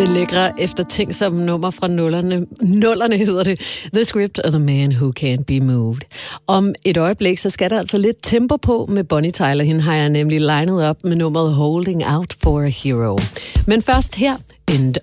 Det lækre eftertænksomme nummer fra nullerne hedder det. The Script of the Man Who Can't Be Moved. Om et øjeblik, så skal der altså lidt tempo på med Bonnie Tyler. Hende har jeg nemlig linet op med nummeret Holding Out for a Hero. Men først her, End